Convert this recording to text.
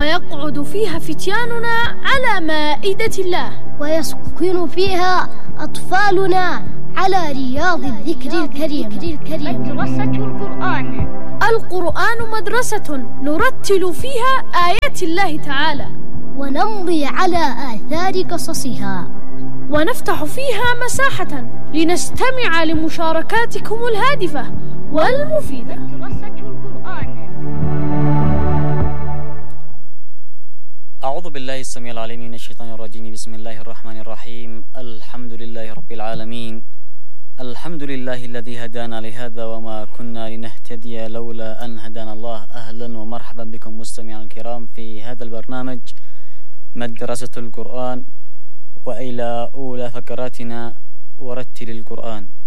ويقعد فيها فتياننا على مائدة الله، ويسكن فيها أطفالنا على رياض الذكر الكريم. مدرسة القرآن مدرسة نرتل فيها آيات الله تعالى، ونمضي على آثار قصصها، ونفتح فيها مساحة لنستمع لمشاركاتكم الهادفة والمفيدة. أعوذ بالله السميع العليم من الشيطان الرجيم. بسم الله الرحمن الرحيم. الحمد لله رب العالمين. الحمد لله الذي هدانا لهذا وما كنا لنهتدي لولا أن هدانا الله. أهلا ومرحبا بكم مستمعينا الكرام في هذا البرنامج مدرسة القرآن، وإلى أولى فقراتنا ورتل القرآن.